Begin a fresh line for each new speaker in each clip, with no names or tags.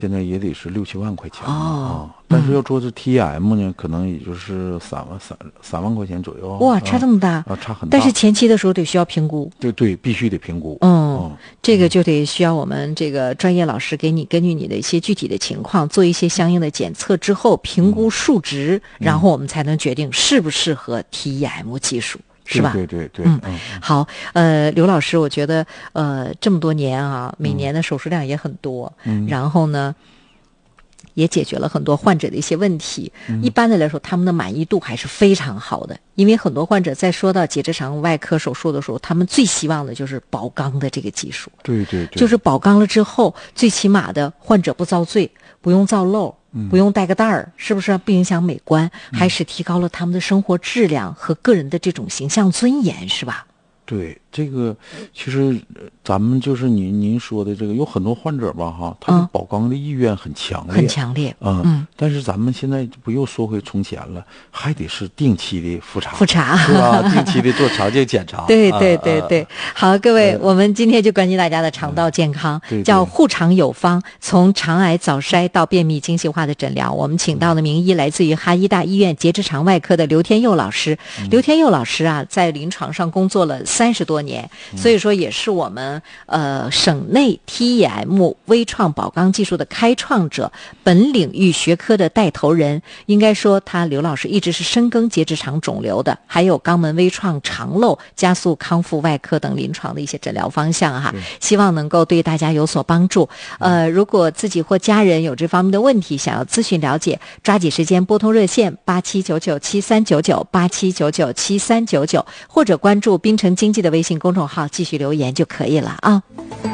现在也得是6、7万块钱但是要做这 TEM 呢，可能也就是3万块钱左右。
哇，差这么大
差很大。
但是前期的时候得需要评估。
对，必须得评估。
这个就得需要我们这个专业老师给你根据你的一些具体的情况做一些相应的检测之后评估数值，然后我们才能决定适不适合 TEM 技术。是吧？
对。
好，刘老师，我觉得这么多年啊，每年的手术量也很多，然后呢，也解决了很多患者的一些问题。一般的来说，他们的满意度还是非常好的，因为很多患者在说到结直肠外科手术的时候，他们最希望的就是保肛的这个技术。
对，
就是保肛了之后，最起码的患者不遭罪，不用造漏。不用带个袋儿，是不是不影响美观，还是提高了他们的生活质量和个人的这种形象尊严，是吧？
对，这个其实咱们就是您说的这个，有很多患者吧哈，他的保肛的意愿很强烈，
很强烈。
但是咱们现在不又说回从前了，还得是定期的复查，
是
吧？定期的做肠镜检查。
对。好，各位，我们今天就关心大家的肠道健康，叫护肠有方，从肠癌早筛到便秘精细化的诊疗。我们请到的名医来自于哈医大医院结直肠外科的刘天佑老师。刘天佑老师啊，在临床上工作了30多年，所以说也是我们省内 TEM 微创保肛技术的开创者，本领域学科的带头人。应该说他刘老师一直是深耕结直肠肿瘤的，还有肛门微创、肠漏、加速康复外科等临床的一些诊疗方向哈，希望能够对大家有所帮助。如果自己或家人有这方面的问题，想要咨询了解，抓紧时间拨通热线87997399 87997399，或者关注滨城经济的微信公众号继续留言就可以了啊。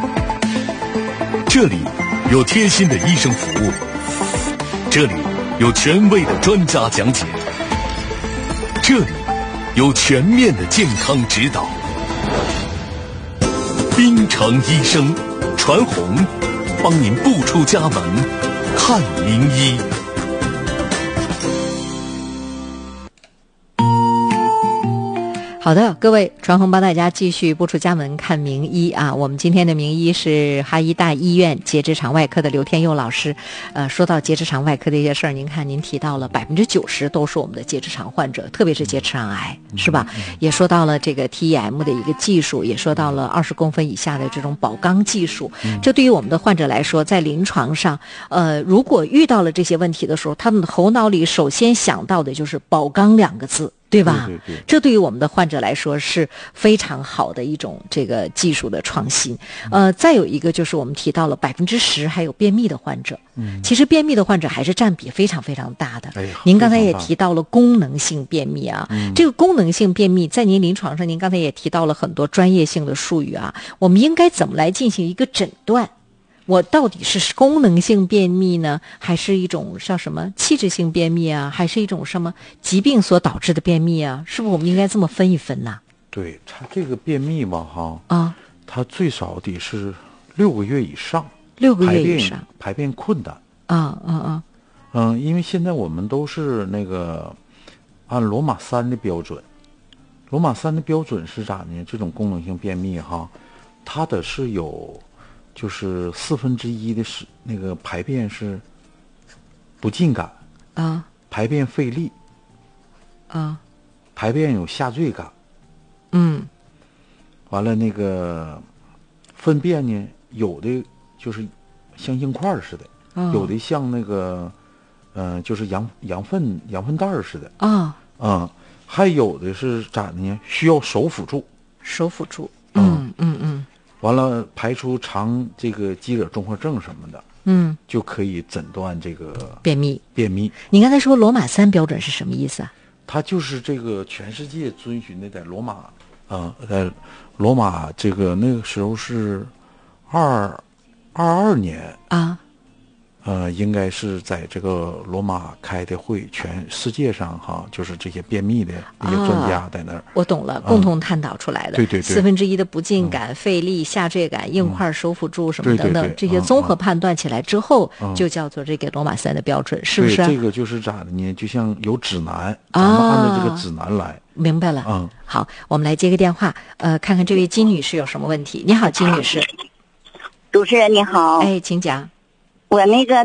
这里有贴心的医生服务，这里有权威的专家讲解，这里有全面的健康指导。滨城医生传红，帮您不出家门看名医。
好的，各位，传红帮大家继续不出家门看名医啊！我们今天的名医是哈医大医院结直肠外科的刘天佑老师。说到结直肠外科的一些事儿，您看您提到了90%都是我们的结直肠患者，特别是结直肠癌，是吧？也说到了这个 TEM 的一个技术，也说到了20公分以下的这种保肛技术。这对于我们的患者来说，在临床上，如果遇到了这些问题的时候，他们的头脑里首先想到的就是保肛2个字。对吧？
对，
这对于我们的患者来说是非常好的一种这个技术的创新。再有一个就是我们提到了10%还有便秘的患者。其实便秘的患者还是占比非常非常大的。您刚才也提到了功能性便秘啊，这个功能性便秘在您临床上，您刚才也提到了很多专业性的术语啊，我们应该怎么来进行一个诊断？我到底是功能性便秘呢，还是一种像什么器质性便秘啊，还是一种什么疾病所导致的便秘啊？是不是我们应该这么分一分呢？
对，他这个便秘吧哈，他最少得是6个月以上
，6个月以上
排便困难因为现在我们都是那个按罗马3的标准，罗马3的标准是咋呢？这种功能性便秘哈，它的是有就是1/4的是那个排便是不尽感排便费力排便有下坠感完了那个粪便呢，有的就是像硬块似的有的像那个就是羊粪蛋似的还有的是咋的呢？需要手辅助完了排出肠这个肌瘤综合症什么的就可以诊断这个
便秘。
你
刚才说罗马3标准是什么意思啊？
它就是这个全世界遵循的，在罗马在罗马这个那个时候是22年应该是在这个罗马开的会，全世界上就是这些便秘的一些专家在那儿。
我懂了，共同探讨出来的。
对
1/4的不尽感、费力、下坠感、硬块手辅助什么等等，这些综合判断起来之后，就叫做这个罗马3的标准，是不是？
对，这个就是咋的呢？就像有指南，咱们按照这个指南来。
明白了。好，我们来接个电话，看看这位金女士有什么问题。你好，金女士。
主持人你好。
请讲。
我那个